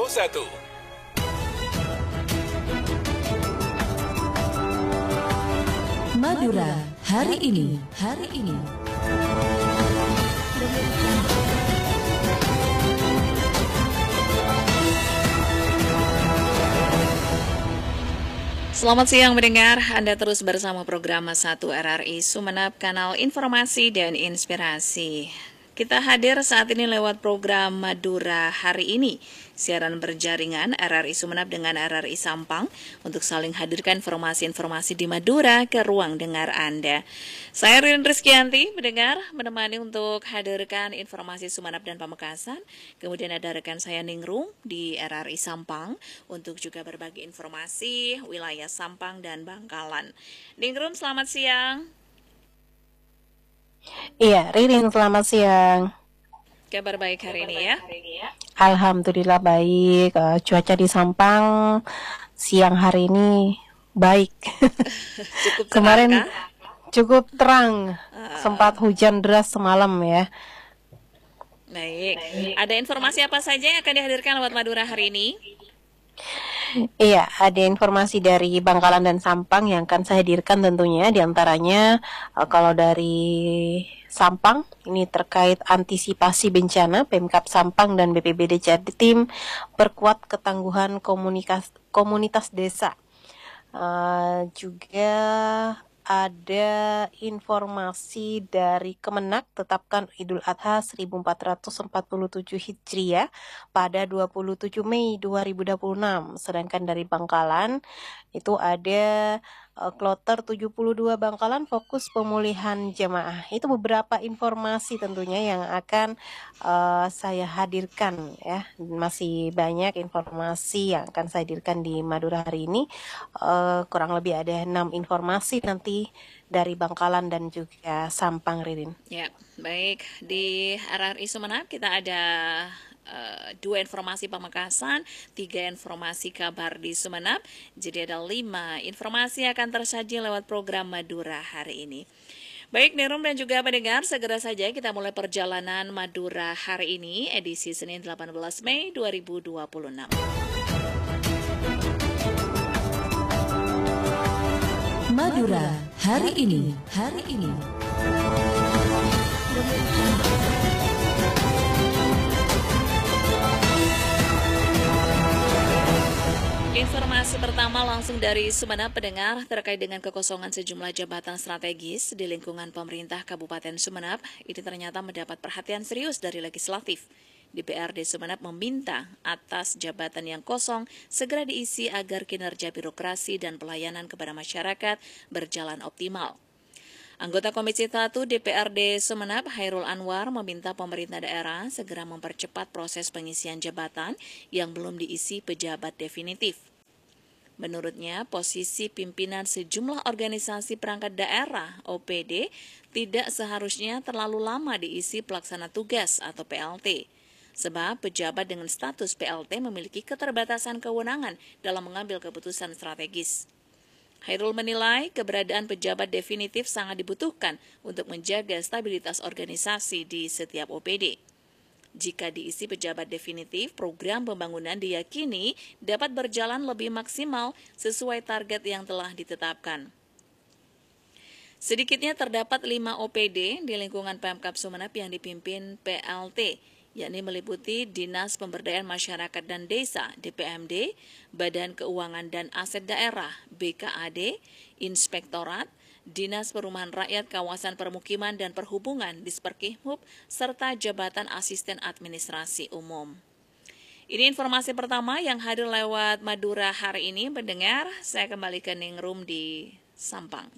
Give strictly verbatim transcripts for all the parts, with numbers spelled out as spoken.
satu. Madura hari ini, hari ini. Selamat siang mendengar, Anda terus bersama program satu R R I Sumeneb, kanal informasi dan inspirasi. Kita hadir saat ini lewat program Madura hari ini, siaran berjaringan R R I Sumeneb dengan R R I Sampang untuk saling hadirkan informasi-informasi di Madura ke ruang dengar Anda. Saya Ririn Rizkyanti, mendengar, menemani untuk hadirkan informasi Sumeneb dan Pamekasan. Kemudian ada rekan saya Ningrum di R R I Sampang untuk juga berbagi informasi wilayah Sampang dan Bangkalan. Ningrum, selamat siang. Iya, Ririn, selamat siang. Kabar baik hari ini ya? Alhamdulillah baik. Uh, cuaca di Sampang siang hari ini baik. Cukup Kemarin kah? cukup terang. Uh, Sempat hujan deras semalam ya. Baik. Ada informasi apa saja yang akan dihadirkan lewat Madura hari ini? Iya, ada informasi dari Bangkalan dan Sampang yang akan saya hadirkan tentunya. Di antaranya uh, kalau dari Sampang, ini terkait antisipasi bencana, Pemkab Sampang dan B P B D Jatim perkuat ketangguhan komunitas, komunitas desa. Uh, juga ada informasi dari Kemenak tetapkan Idul Adha seribu empat ratus empat puluh tujuh Hijriah pada dua puluh tujuh Mei dua ribu dua puluh enam. Sedangkan dari Bangkalan itu ada uh, kloter tujuh puluh dua Bangkalan fokus pemulihan jemaah. Itu beberapa informasi tentunya yang akan uh, saya hadirkan ya. Masih banyak informasi yang akan saya hadirkan di Madura hari ini. Uh, kurang lebih ada enam informasi nanti dari Bangkalan dan juga Sampang, Ririn. Ya, baik. Di R R I Sumeneb kita ada uh, dua informasi Pamekasan, tiga informasi kabar di Sumeneb. Jadi ada lima informasi akan tersaji lewat program Madura hari ini. Baik, Nirum dan juga pendengar, segera saja kita mulai perjalanan Madura hari ini, edisi Senin delapan belas Mei dua ribu dua puluh enam. Madura hari ini, hari ini. Informasi pertama langsung dari Sumeneb, pendengar, terkait dengan kekosongan sejumlah jabatan strategis di lingkungan pemerintah Kabupaten Sumeneb. Ini ternyata mendapat perhatian serius dari legislatif. D P R D Sumeneb meminta atas jabatan yang kosong segera diisi agar kinerja birokrasi dan pelayanan kepada masyarakat berjalan optimal. Anggota Komisi satu D P R D Sumeneb, Hairul Anwar, meminta pemerintah daerah segera mempercepat proses pengisian jabatan yang belum diisi pejabat definitif. Menurutnya, posisi pimpinan sejumlah organisasi perangkat daerah O P D tidak seharusnya terlalu lama diisi pelaksana tugas atau P L T. Sebab pejabat dengan status P L T memiliki keterbatasan kewenangan dalam mengambil keputusan strategis. Hairul menilai keberadaan pejabat definitif sangat dibutuhkan untuk menjaga stabilitas organisasi di setiap O P D. Jika diisi pejabat definitif, program pembangunan diyakini dapat berjalan lebih maksimal sesuai target yang telah ditetapkan. Sedikitnya terdapat lima O P D di lingkungan Pemkab Sumeneb yang dipimpin P L T, yakni meliputi Dinas Pemberdayaan Masyarakat dan Desa D P M D, Badan Keuangan dan Aset Daerah B K A D, Inspektorat, Dinas Perumahan Rakyat Kawasan Permukiman dan Perhubungan Disperkihmub, serta Jabatan Asisten Administrasi Umum. Ini informasi pertama yang hadir lewat Madura hari ini, pendengar. Saya kembali ke Ningrum di Sampang.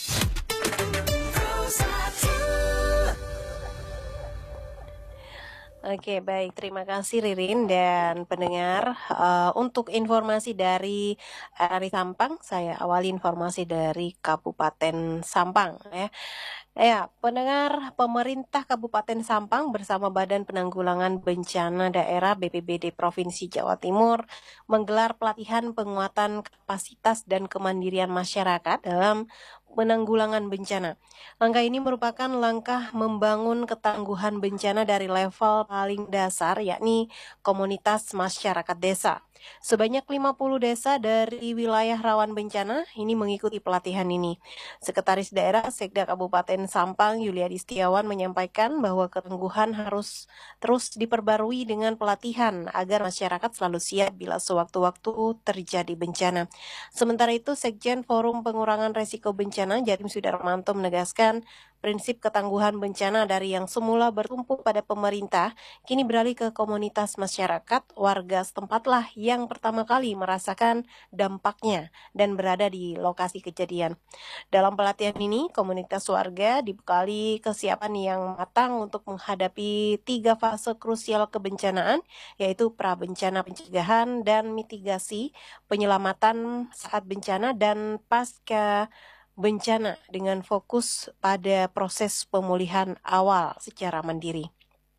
Oke, baik. Terima kasih Ririn dan pendengar. Uh, untuk informasi dari R R I Sampang, saya awali informasi dari Kabupaten Sampang. Ya, ya pendengar, pemerintah Kabupaten Sampang bersama Badan Penanggulangan Bencana Daerah B P B D Provinsi Jawa Timur menggelar pelatihan penguatan kapasitas dan kemandirian masyarakat dalam penanggulangan bencana. Langkah ini merupakan langkah membangun ketangguhan bencana dari level paling dasar, yakni komunitas masyarakat desa. Sebanyak lima puluh desa dari wilayah rawan bencana ini mengikuti pelatihan ini. Sekretaris Daerah Sekda Kabupaten Sampang, Yuliadi Setiawan, menyampaikan bahwa ketangguhan harus terus diperbarui dengan pelatihan agar masyarakat selalu siap bila sewaktu-waktu terjadi bencana. Sementara itu, Sekjen Forum Pengurangan Resiko Bencana, Jatim Sudarmanto, menegaskan prinsip ketangguhan bencana dari yang semula bertumpu pada pemerintah, kini beralih ke komunitas masyarakat, warga setempatlah yang pertama kali merasakan dampaknya dan berada di lokasi kejadian. Dalam pelatihan ini, komunitas warga dibekali kesiapan yang matang untuk menghadapi tiga fase krusial kebencanaan, yaitu prabencana pencegahan dan mitigasi, penyelamatan saat bencana, dan pasca bencana dengan fokus pada proses pemulihan awal secara mandiri.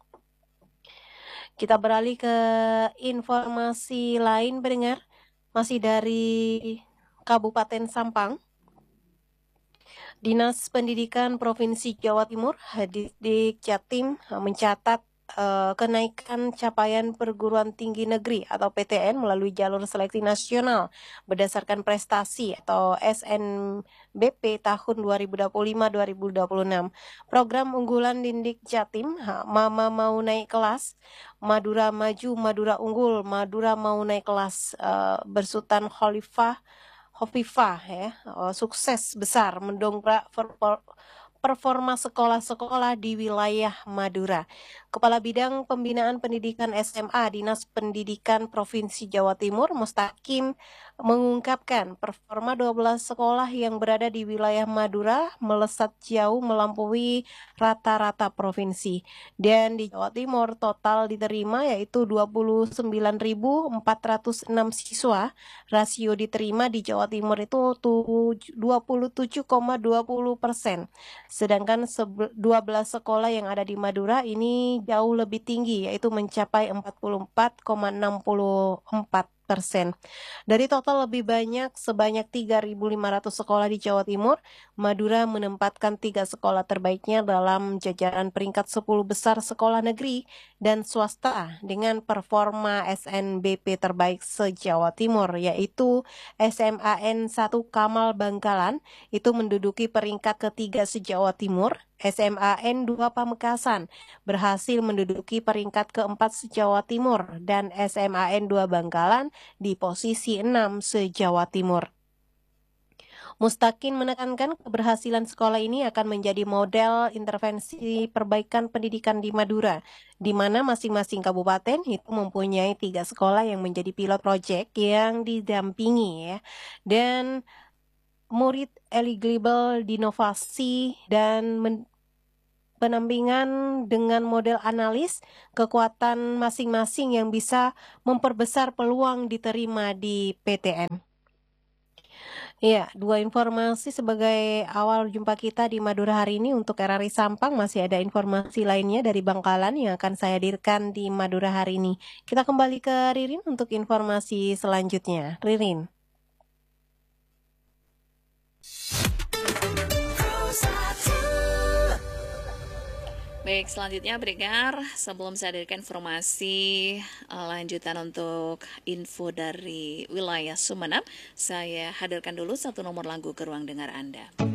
Kita beralih ke informasi lain, pendengar, masih dari Kabupaten Sampang. Dinas Pendidikan Provinsi Jawa Timur, Hadisdik Jatim, mencatat uh, kenaikan capaian perguruan tinggi negeri atau P T N melalui jalur seleksi nasional berdasarkan prestasi atau S N B P tahun dua ribu dua puluh lima dua ribu dua puluh enam. Program unggulan Dindik Jatim, Mama Mau Naik Kelas, Madura Maju, Madura Unggul, Madura Mau Naik Kelas, uh, bersutan Khalifah Hovifah ya, oh, sukses besar mendongkrak performa sekolah-sekolah di wilayah Madura. Kepala Bidang Pembinaan Pendidikan S M A Dinas Pendidikan Provinsi Jawa Timur, Mustaqim, mengungkapkan performa dua belas sekolah yang berada di wilayah Madura melesat jauh melampaui rata-rata provinsi. Dan di Jawa Timur total diterima yaitu dua puluh sembilan ribu empat ratus enam siswa. Rasio diterima di Jawa Timur itu dua puluh tujuh koma dua puluh persen. Sedangkan dua belas sekolah yang ada di Madura ini jauh lebih tinggi, yaitu mencapai empat puluh empat koma enam puluh empat persen. Dari total lebih banyak sebanyak tiga ribu lima ratus sekolah di Jawa Timur, Madura menempatkan tiga sekolah terbaiknya dalam jajaran peringkat sepuluh besar sekolah negeri dan swasta dengan performa S N B P terbaik se-Jawa Timur, yaitu S M A N satu Kamal Bangkalan, itu menduduki peringkat ketiga se-Jawa Timur. S M A N dua Pamekasan berhasil menduduki peringkat keempat se-Jawa Timur dan S M A N dua Bangkalan di posisi enam se-Jawa Timur. Mustaqim menekankan keberhasilan sekolah ini akan menjadi model intervensi perbaikan pendidikan di Madura, di mana masing-masing kabupaten itu mempunyai tiga sekolah yang menjadi pilot project yang didampingi ya. Dan murid eligible diinovasi dan men- pendampingan dengan model analis kekuatan masing-masing yang bisa memperbesar peluang diterima di P T N. Ya, dua informasi sebagai awal jumpa kita di Madura hari ini. Untuk R R I Sampang masih ada informasi lainnya dari Bangkalan yang akan saya hadirkan di Madura hari ini. Kita kembali ke Ririn untuk informasi selanjutnya. Ririn. Baik, selanjutnya pendengar, sebelum saya hadirkan informasi uh, lanjutan untuk info dari wilayah Sumeneb, saya hadirkan dulu satu nomor lagu ke ruang dengar Anda.